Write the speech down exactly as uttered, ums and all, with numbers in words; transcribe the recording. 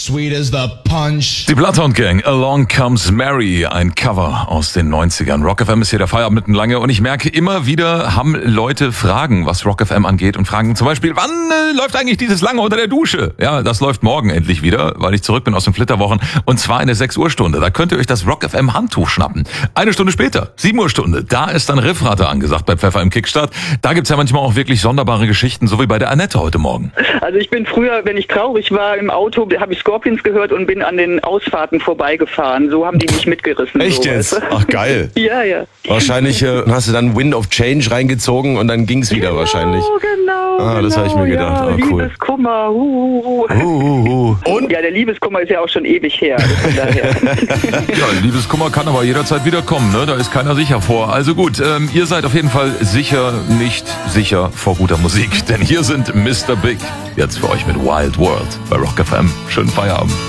sweet as the punch. Die Bloodhound Gang, Along Comes Mary, ein Cover aus den neunzigern. Rock F M ist hier der Feierabend mitten lange und ich merke, immer wieder haben Leute Fragen, was Rock F M angeht und fragen zum Beispiel, wann äh, läuft eigentlich dieses lange unter der Dusche? Ja, das läuft morgen endlich wieder, weil ich zurück bin aus den Flitterwochen und zwar in der sechs Uhr Stunde. Da könnt ihr euch das Rock F M Handtuch schnappen. Eine Stunde später, sieben Uhr Stunde, da ist dann Riffratte angesagt bei Pfeffer im Kickstart. Da gibt's ja manchmal auch wirklich sonderbare Geschichten, so wie bei der Annette heute Morgen. Also ich bin früher, wenn ich traurig war im Auto, habe ich Scorpions gehört und bin an den Ausfahrten vorbeigefahren. So haben die mich mitgerissen. Echt so, jetzt? Weißt du? Ach geil. Ja, ja. Wahrscheinlich äh, hast du dann Wind of Change reingezogen und dann ging's wieder genau, wahrscheinlich. Genau, Ah, genau. das habe ich mir gedacht. Ja, Ah, cool. Liebeskummer. Uh, uh, uh. Uh, uh, uh. Und? Ja, der Liebeskummer ist ja auch schon ewig her. Also von daher. Ja, Liebeskummer kann aber jederzeit wieder kommen, ne? Da ist keiner sicher vor. Also gut, ähm, ihr seid auf jeden Fall sicher nicht sicher vor guter Musik, denn hier sind Mister Big. Jetzt für euch mit Wild World bei Rock F M. Schönen Feierabend.